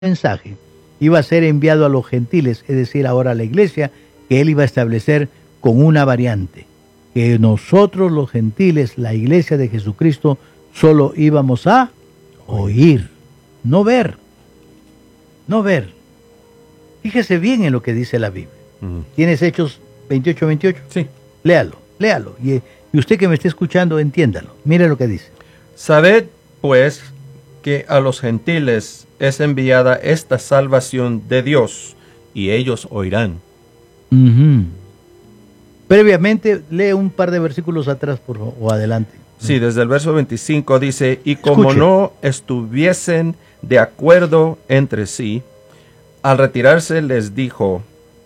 mensaje iba a ser enviado a los gentiles, es decir, ahora a la iglesia, que él iba a establecer con una variante, que nosotros los gentiles, la iglesia de Jesucristo, solo íbamos a oír, no ver, no ver. Fíjese bien en lo que dice la Biblia. ¿Tienes Hechos 28:28? Sí. Léalo. Y usted que me esté escuchando, entiéndalo. Mire lo que dice. Sabed, pues, que a los gentiles es enviada esta salvación de Dios, y ellos oirán. Previamente, lee un par de versículos atrás, por favor, o adelante. Sí, desde el verso 25 dice, y como Escuche. no estuviesen de acuerdo entre sí, al retirarse les dijo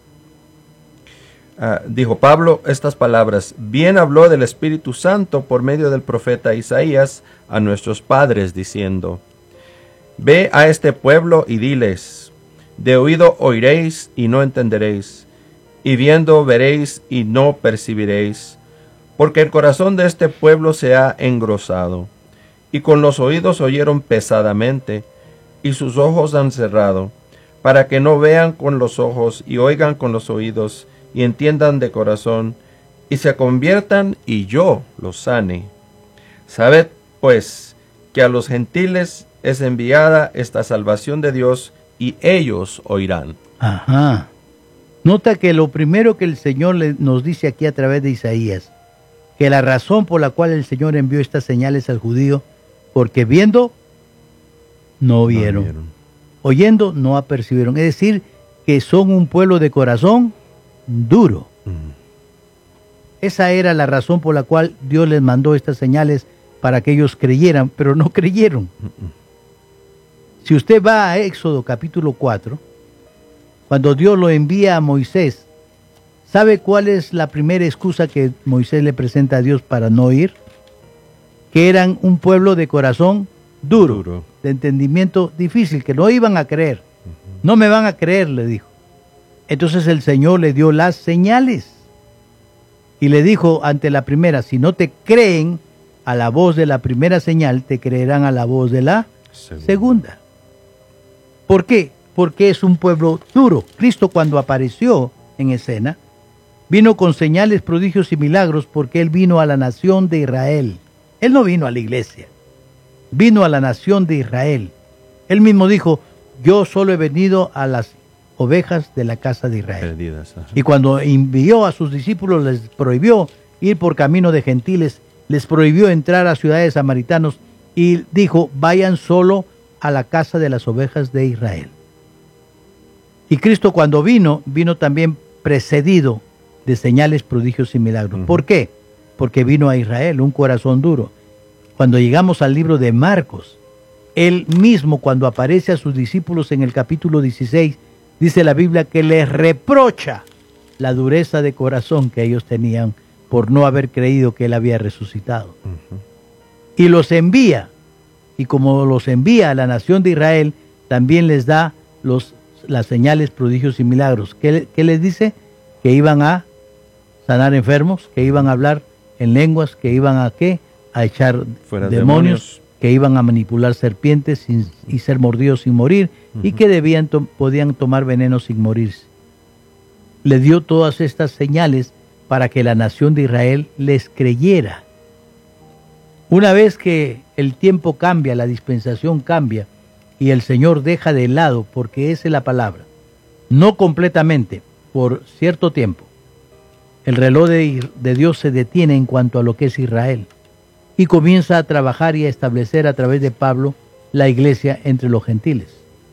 Pablo estas palabras, bien habló del Espíritu Santo por medio del profeta Isaías a nuestros padres, diciendo, ve a este pueblo y diles, de oído oiréis y no entenderéis, y viendo veréis y no percibiréis, porque el corazón de este pueblo se ha engrosado, y con los oídos oyeron pesadamente, y sus ojos han cerrado, para que no vean con los ojos y oigan con los oídos, y entiendan de corazón, y se conviertan, y yo los sane. Sabed, pues, que a los gentiles es enviada esta salvación de Dios, y ellos oirán. Ajá. Nota que lo primero que el Señor nos dice aquí a través de Isaías, que la razón por la cual el Señor envió estas señales al judío, porque viendo, no vieron. Oyendo, no apercibieron. Es decir, que son un pueblo de corazón duro. Esa era la razón por la cual Dios les mandó estas señales para que ellos creyeran, pero no creyeron. Si usted va a Éxodo capítulo 4, cuando Dios lo envía a Moisés, ¿sabe cuál es la primera excusa que Moisés le presenta a Dios para no ir? Que eran un pueblo de corazón duro, de entendimiento difícil, que no iban a creer. No me van a creer, le dijo. Entonces el Señor le dio las señales y le dijo ante la primera, si no te creen a la voz de la primera señal, te creerán a la voz de la segunda. ¿Por qué? Porque es un pueblo duro. Cristo, cuando apareció en escena, vino con señales, prodigios y milagros, porque Él vino a la nación de Israel. Él no vino a la iglesia, vino a la nación de Israel. Él mismo dijo, yo solo he venido a las ovejas de la casa de Israel. Perdidas, y cuando envió a sus discípulos, les prohibió ir por camino de gentiles, les prohibió entrar a ciudades samaritanos, y dijo, vayan solo a la casa de las ovejas de Israel. Y Cristo, cuando vino también precedido de señales, prodigios y milagros. ¿Por qué? Porque vino a Israel, un corazón duro. Cuando llegamos al libro de Marcos, él mismo, cuando aparece a sus discípulos en el capítulo 16, dice la Biblia que les reprocha la dureza de corazón que ellos tenían por no haber creído que él había resucitado. Y los envía, y como los envía a la nación de Israel, también les da las señales, prodigios y milagros. ¿Qué les dice? Que iban a sanar enfermos, que iban a hablar en lenguas, que iban a ¿qué? A echar fuera demonios, que iban a manipular serpientes y ser mordidos sin morir, y que podían tomar veneno sin morirse. Le dio todas estas señales para que la nación de Israel les creyera. Una vez que el tiempo cambia, la dispensación cambia, y el Señor deja de lado, porque esa es la palabra, no completamente, por cierto tiempo, el reloj de Dios se detiene en cuanto a lo que es Israel, y comienza a trabajar y a establecer a través de Pablo la iglesia entre los gentiles.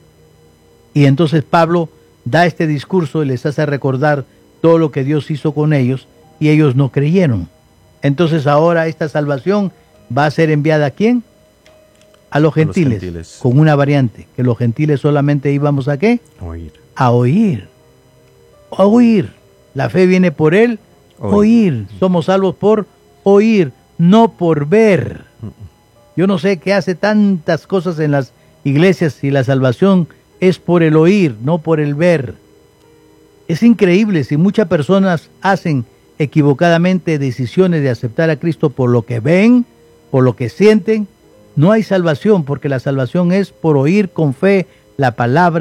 Y entonces Pablo da este discurso y les hace recordar todo lo que Dios hizo con ellos, y ellos no creyeron. Entonces ahora esta salvación va a ser enviada ¿a quién? A los gentiles, con una variante, que los gentiles solamente íbamos ¿a qué? Oír. A oír. A oír. La fe viene por el oír. Somos salvos por oír, no por ver. Yo no sé qué hace tantas cosas en las iglesias si la salvación es por el oír, no por el ver. Es increíble si muchas personas hacen equivocadamente decisiones de aceptar a Cristo por lo que ven, por lo que sienten. No hay salvación, porque la salvación es por oír con fe la palabra